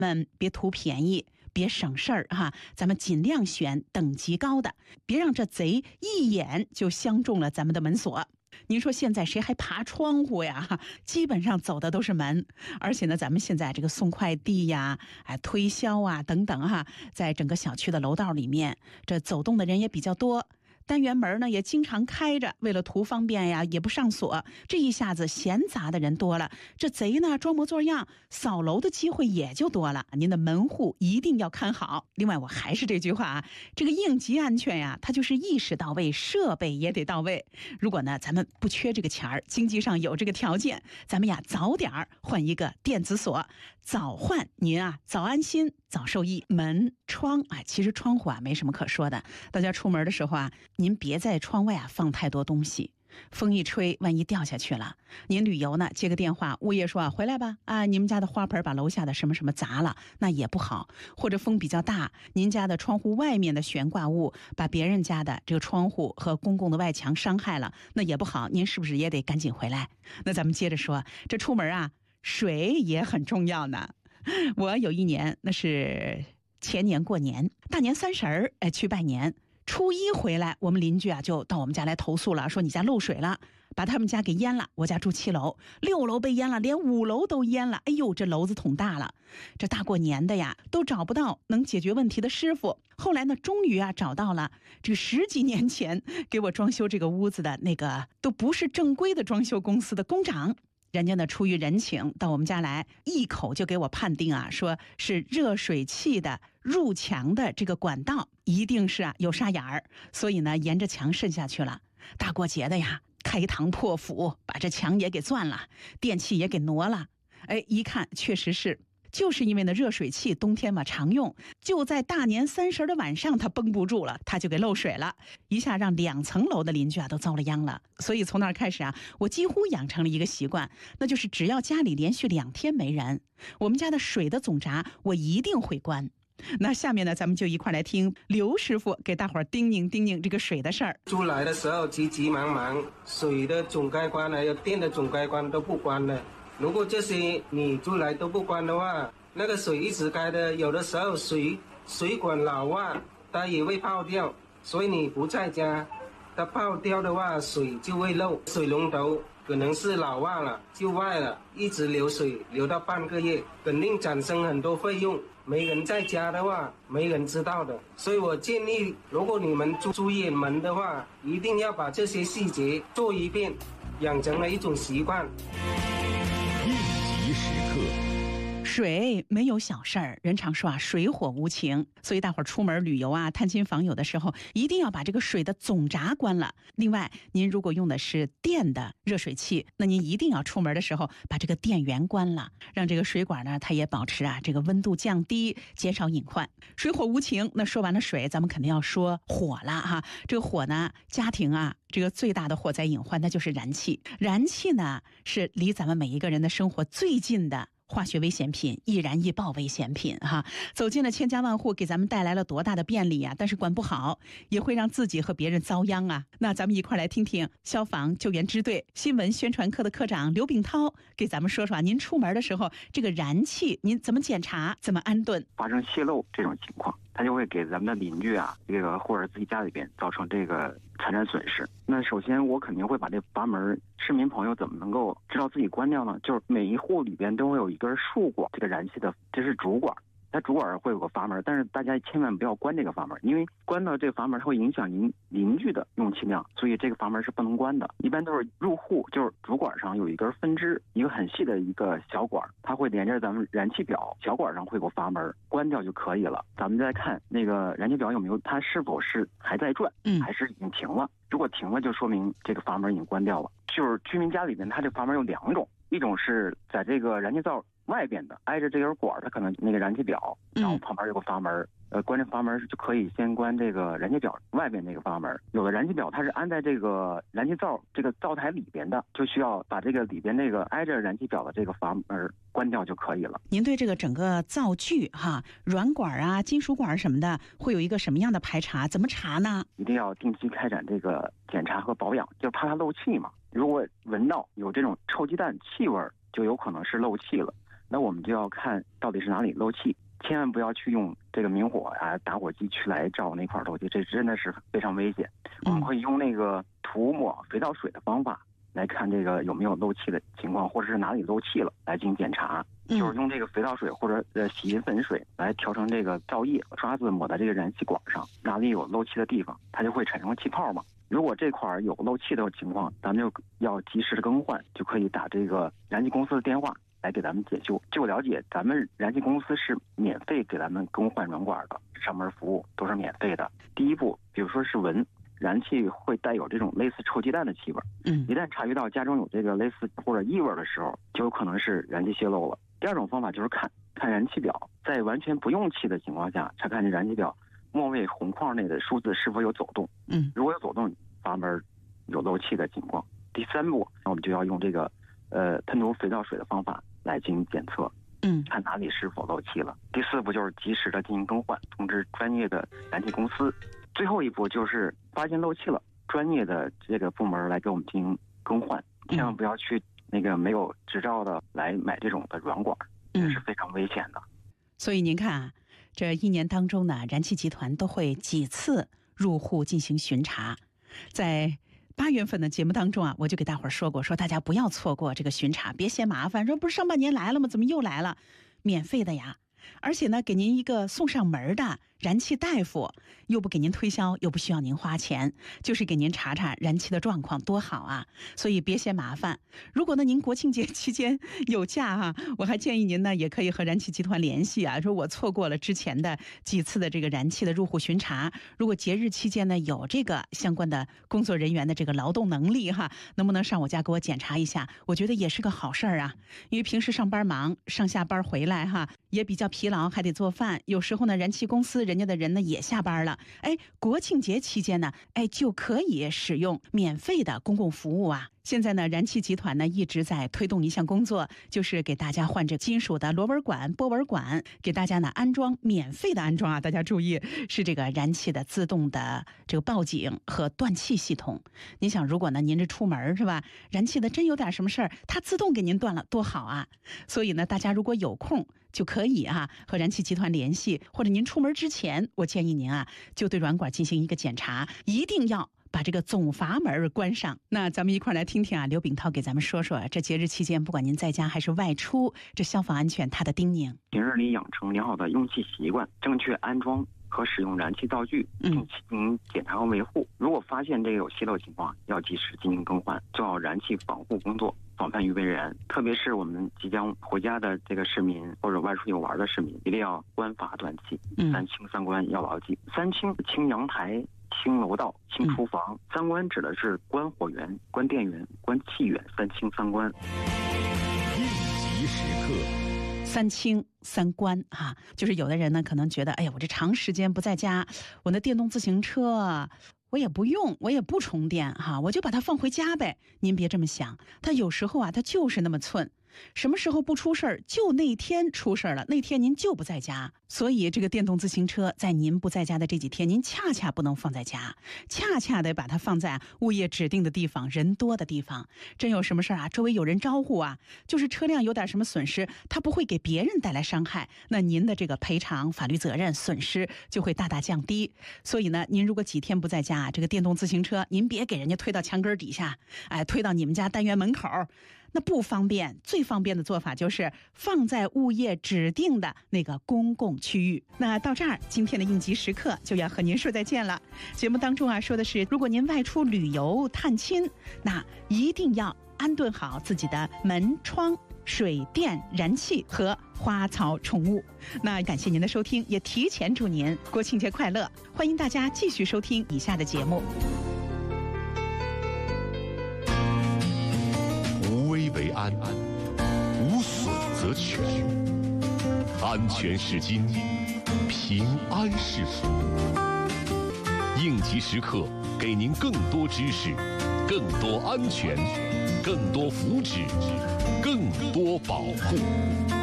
们别图便宜，别省事儿哈，咱们尽量选等级高的，别让这贼一眼就相中了咱们的门锁。您说现在谁还爬窗户呀？基本上走的都是门，而且呢，咱们现在这个送快递呀、推销啊等等哈，在整个小区的楼道里面，这走动的人也比较多。单元门呢也经常开着，为了图方便呀，也不上锁。这一下子闲杂的人多了，这贼呢装模作样扫楼的机会也就多了。您的门户一定要看好。另外，我还是这句话啊，这个应急安全呀，它就是意识到位，设备也得到位。如果呢咱们不缺这个钱儿，经济上有这个条件，咱们呀早点换一个电子锁，早换您啊早安心，早受益。门窗其实窗户没什么可说的，大家出门的时候您别在窗外放太多东西，风一吹万一掉下去了。您旅游呢接个电话，物业说回来吧你们家的花盆把楼下的什么什么砸了，那也不好。或者风比较大，您家的窗户外面的悬挂物把别人家的这个窗户和公共的外墙伤害了，那也不好。您是不是也得赶紧回来？那咱们接着说，这出门水也很重要呢。我有一年，那是前年过年，大年30去拜年，初一回来，我们邻居就到我们家来投诉了，说你家漏水了，把他们家给淹了。我家住7楼，6楼被淹了，连5楼都淹了。哎呦，这篓子捅大了，这大过年的都找不到能解决问题的师傅。后来呢，终于找到了这个10几年前给我装修这个屋子的那个都不是正规的装修公司的工长。人家呢出于人情到我们家来，一口就给我判定说是热水器的入墙的这个管道一定是有沙眼儿，所以呢沿着墙渗下去了。大过节的开膛破腹，把这墙也给钻了，电器也给挪了。一看确实是，就是因为那热水器冬天常用，就在大年30的晚上它绷不住了，它就给漏水了，一下让2层楼的邻居都遭了殃了。所以从那儿开始我几乎养成了一个习惯，那就是只要家里连续2天没人，我们家的水的总闸我一定会关。那下面呢，咱们就一块来听刘师傅给大伙儿叮咛叮咛这个水的事儿。 出来的时候急急忙忙，水的总开关还有电的总开关都不关的。如果这些你出来都不关的话，那个水一直开的，有的时候水管老化，它也会泡掉。所以你不在家，它泡掉的话，水就会漏。水龙头可能是老化了，就坏了，一直流水流到半个月，肯定产生很多费用。没人在家的话，没人知道的。所以我建议，如果你们注意门的话，一定要把这些细节做一遍，养成了一种习惯。 应急时刻。 水没有小事儿，人常说水火无情，所以大伙儿出门旅游探亲访友的时候，一定要把这个水的总闸关了。另外，您如果用的是电的热水器，那您一定要出门的时候把这个电源关了，让这个水管呢它也保持这个温度降低，减少隐患。水火无情，那说完了水，咱们肯定要说火了哈。这个火呢，家庭这个最大的火灾隐患那就是燃气。燃气呢是离咱们每一个人的生活最近的化学危险品，易燃易爆危险品走进了千家万户，给咱们带来了多大的便利但是管不好也会让自己和别人遭殃那咱们一块来听听消防救援支队新闻宣传科的科长刘炳涛给咱们说说您出门的时候这个燃气您怎么检查，怎么安顿。 发生泄漏这种情况，它就会给咱们的邻居这个或者自己家里边造成这个财产损失。那首先我肯定会把这阀门，市民朋友怎么能够知道自己关掉呢？就是每一户里边都会有一根竖管，这个燃气的这是主管，它主管会有个阀门，但是大家千万不要关这个阀门，因为关到这个阀门它会影响您邻居的用气量，所以这个阀门是不能关的。一般都是入户，就是主管上有一根分支，一个很细的一个小管，它会连着咱们燃气表，小管上会有个阀门，关掉就可以了。咱们再看那个燃气表有没有，它是否是还在转，还是已经停了。如果停了，就说明这个阀门已经关掉了。就是居民家里面，它这阀门有2种，一种是在这个燃气灶外边的，挨着这根管，它可能那个燃气表，然后旁边有个阀门，关这阀门就可以先关这个燃气表外边那个阀门。有的燃气表它是安在这个燃气灶这个灶台里边的，就需要把这个里边那个挨着燃气表的这个阀门关掉就可以了。 您对这个整个灶具软管金属管什么的会有一个什么样的排查？怎么查呢？ 一定要定期开展这个检查和保养，就怕它漏气嘛。如果闻到有这种臭鸡蛋气味，就有可能是漏气了。 那我们就要看到底是哪里漏气，千万不要去用这个明火啊、打火机去来照那块漏气，这真的是非常危险。我们会用那个涂抹肥皂水的方法来看这个有没有漏气的情况，或者是哪里漏气了来进行检查。就是用这个肥皂水或者洗银粉水来调成这个皂液，刷子抹在这个燃气管上，哪里有漏气的地方，它就会产生气泡嘛。如果这块有漏气的情况，咱们就要及时的更换，就可以打这个燃气公司的电话来给咱们检修。据我了解，咱们燃气公司是免费给咱们更换软管的，上门服务都是免费的。第一步，比如说是闻，燃气会带有这种类似臭鸡蛋的气味，一旦察觉到家中有这个类似或者异味的时候，就有可能是燃气泄漏了。第二种方法就是看燃气表，在完全不用气的情况下，查看这燃气表末位红框内的数字是否有走动。如果有走动，阀门有漏气的情况。第三步，那我们就要用这个喷涂肥皂水的方法来进行检测，看哪里是否漏气了。第四步就是及时的进行更换，通知专业的燃气公司。最后一步就是发现漏气了，专业的这个部门来给我们进行更换，千万不要去那个没有执照的来买这种的软管，这是非常危险的。 所以您看啊，这一年当中呢，燃气集团都会几次入户进行巡查。在8月份的节目当中啊，我就给大伙儿说过，说大家不要错过这个巡查，别嫌麻烦。说不是上半年来了吗？怎么又来了？免费的呀！而且呢，给您一个送上门的燃气大夫，又不给您推销，又不需要您花钱，就是给您查查燃气的状况，多好啊！所以别嫌麻烦。如果呢您国庆节期间有假哈，我还建议您呢也可以和燃气集团联系啊，说我错过了之前的几次的这个燃气的入户巡查，如果节日期间呢有这个相关的工作人员的这个劳动能力哈，能不能上我家给我检查一下？我觉得也是个好事儿啊，因为平时上班忙，上下班回来哈也比较疲劳，还得做饭，有时候呢燃气公司人家的人呢也下班了，国庆节期间呢就可以使用免费的公共服务啊。现在呢燃气集团呢一直在推动一项工作，就是给大家换这金属的螺纹管、波纹管，给大家呢安装免费的安装啊，大家注意是这个燃气的自动的这个报警和断气系统。您想如果呢您这出门是吧，燃气的真有点什么事儿，它自动给您断了多好啊。所以呢大家如果有空就可以和燃气集团联系，或者您出门之前，我建议您就对软管进行一个检查，一定要把这个总阀门关上。那咱们一块来听听刘炳涛给咱们说说这节日期间，不管您在家还是外出，这消防安全他的叮咛。 平日里养成良好的用气习惯，正确安装和使用燃气灶具，并进行检查和维护。如果发现这个有泄漏情况，要及时进行更换，做好燃气防护工作，防范于未然。特别是我们即将回家的这个市民或者外出游玩的市民，一定要关阀断气。3清3关要牢记。3清：清阳台、清楼道、清厨房。3关指的是关火源、关电源、关气源，3清3关。 应急时刻 3清3关就是有的人呢可能觉得，我这长时间不在家，我那电动自行车我也不用，我也不充电我就把它放回家呗。您别这么想，它有时候它就是那么寸。什么时候不出事儿，就那天出事儿了，那天您就不在家。所以这个电动自行车在您不在家的这几天，您恰恰不能放在家，恰恰得把它放在物业指定的地方，人多的地方。真有什么事儿周围有人招呼就是车辆有点什么损失，它不会给别人带来伤害，那您的这个赔偿、法律责任、损失就会大大降低。所以呢，您如果几天不在家，这个电动自行车您别给人家推到墙根底下，推到你们家单元门口，那不方便。最方便的做法就是放在物业指定的那个公共区域。那到这儿，今天的应急时刻就要和您说再见了。节目当中说的是，如果您外出旅游探亲，那一定要安顿好自己的门窗、水电、燃气和花草宠物。那感谢您的收听，也提前祝您国庆节快乐。欢迎大家继续收听以下的节目。 无危为安，无损则全。安全是金，平安是福。应急时刻，给您更多知识，更多安全，更多福祉，更多保护。